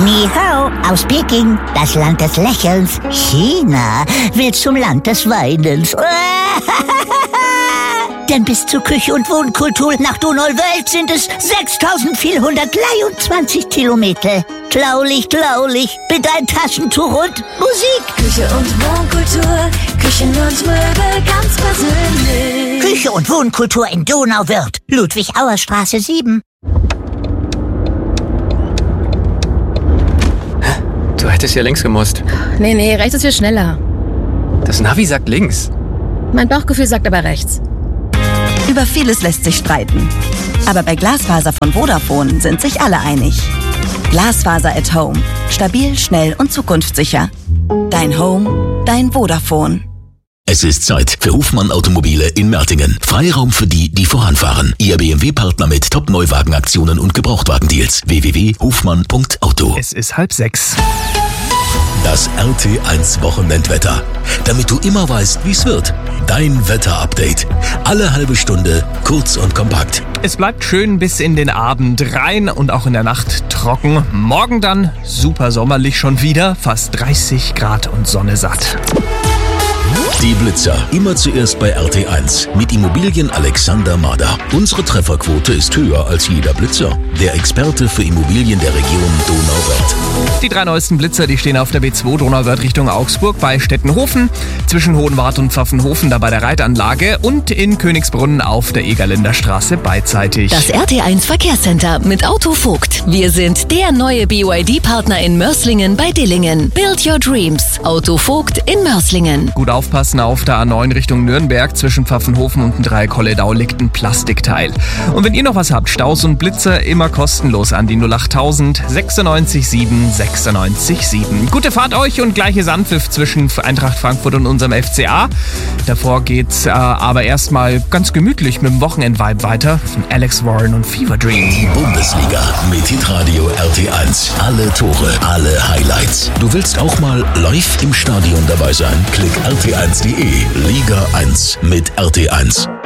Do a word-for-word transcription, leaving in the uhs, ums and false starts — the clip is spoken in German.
Ni hao aus Peking, das Land des Lächelns. China will zum Land des Weinens. Denn bis zur Küche- und Wohnkultur nach Donauwörth sind es sechstausendvierhundertdreiundzwanzig Kilometer. Klaulich, klaulich, bitte ein Taschentuch und Musik. Küche und Wohnkultur, Küchen und Möbel ganz persönlich. Küche und Wohnkultur in Donauwörth, Ludwig-Auer-Straße sieben. Du hättest hier links gemusst. Nee, nee, rechts ist viel schneller. Das Navi sagt links. Mein Bauchgefühl sagt aber rechts. Über vieles lässt sich streiten. Aber bei Glasfaser von Vodafone sind sich alle einig. Glasfaser at Home. Stabil, schnell und zukunftssicher. Dein Home, dein Vodafone. Es ist Zeit für Hofmann Automobile in Mertingen. Freiraum für die, die voranfahren. Ihr B M W-Partner mit Top-Neuwagenaktionen und Gebrauchtwagendeals. w w w punkt hofmann punkt auto. Es ist halb sechs. Das R T eins Wochenendwetter. Damit du immer weißt, wie es wird. Dein Wetter-Update. Alle halbe Stunde, kurz und kompakt. Es bleibt schön bis in den Abend rein und auch in der Nacht trocken. Morgen dann super sommerlich schon wieder. Fast dreißig Grad und Sonne satt. Die Blitzer. Immer zuerst bei R T eins. Mit Immobilien Alexander Mader. Unsere Trefferquote ist höher als jeder Blitzer. Der Experte für Immobilien der Region Donauwörth. Die drei neuesten Blitzer, die stehen auf der B zwei Donauwörth Richtung Augsburg bei Stettenhofen, zwischen Hohenwart und Pfaffenhofen da bei der Reitanlage und in Königsbrunn auf der Egerländer Straße beidseitig. Das R T eins Verkehrscenter mit Auto Vogt. Wir sind der neue B Y D-Partner in Mörslingen bei Dillingen. Build your dreams. Auto Vogt in Mörslingen. Gut aufpassen, auf der A neun Richtung Nürnberg zwischen Pfaffenhofen und dem Dreieck-Holledau liegt ein Plastikteil. Und wenn ihr noch was habt, Staus und Blitzer immer kostenlos an die null achttausend sechsundneunzig sieben sechsundneunzig sieben. Gute Fahrt euch und gleiche Sandpfiff zwischen Eintracht Frankfurt und unserem F C A. Davor geht's äh, aber erstmal ganz gemütlich mit dem Wochenend-Vibe weiter von Alex Warren und Fever Dream. Die Bundesliga mit Hitradio R T eins. Alle Tore, alle Highlights. Du willst auch mal live im Stadion dabei sein? Klick R T eins punkt de. Liga eins mit R T eins.